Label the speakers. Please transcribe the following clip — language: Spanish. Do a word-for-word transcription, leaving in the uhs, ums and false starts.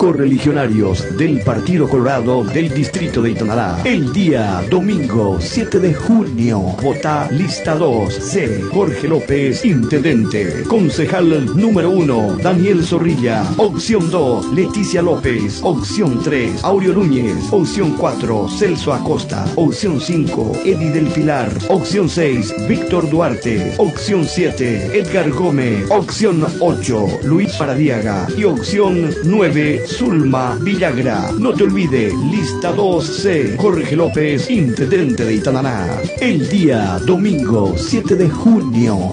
Speaker 1: Correligionarios del Partido Colorado del Distrito de Itonalá. El día domingo siete de junio. Vota lista dos C. Jorge López, Intendente. Concejal número uno, Daniel Zorrilla. Opción dos, Leticia López. Opción tres, Aureo Núñez. Opción cuatro, Celso Acosta. Opción cinco, Eddie del Pilar. Opción seis, Víctor Duarte. Opción siete, Edgar Gómez. Opción ocho, Luis Paradiaga. Y opción nueve, Zulma Villagra. No te olvides, lista dos C. Jorge López, Intendente de Itonalá. El día domingo siete de junio.